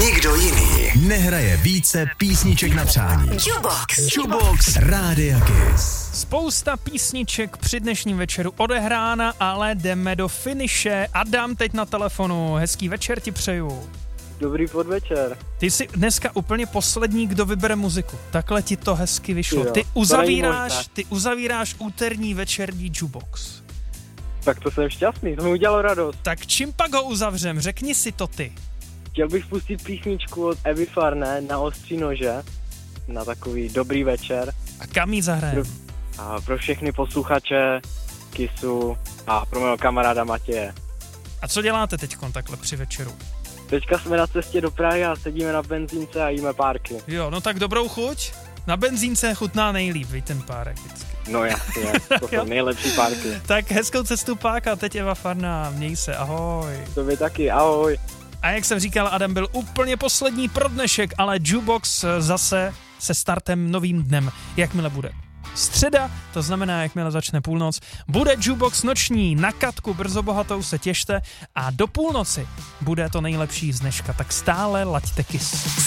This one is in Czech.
nikdo jiný nehraje více písniček na přání. Jukebox Rádia Kiss. Spousta písniček při dnešním večeru odehrána, ale jdeme do finiše. Adam teď na telefonu. Hezký večer ti přeju. Dobrý podvečer. Ty jsi dneska úplně poslední, kdo vybere muziku. Takhle ti to hezky vyšlo. Jo, Ty uzavíráš úterní večerní Jukebox. Tak to jsem šťastný, to mi udělalo radost. Tak čím pak ho uzavřem? Řekni si to ty. Chtěl bych pustit písničku od Evy Farné Na ostří nože, na takový dobrý večer. A kam jí zahrajeme? A pro všechny posluchače Kissu a pro mého kamaráda Matěje. A co děláte teďkon takhle při večeru? Teďka jsme na cestě do Prahy a sedíme na benzínce a jíme párky. Jo, no tak dobrou chuť. Na benzínce chutná nejlíp, víš, ten párek vždycky. No jasně, to jsou nejlepší párky. Tak hezkou cestu pak a teď Eva Farná, měj se, ahoj. To by taky, ahoj. A jak jsem říkal, Adam byl úplně poslední pro dnešek, ale Jukebox zase se startem novým dnem, jakmile bude středa, to znamená, jakmile začne půlnoc, bude Jukebox noční na Katku, brzo bohatou se těšte a do půlnoci bude to nejlepší z dneška, tak stále laďte Kiss.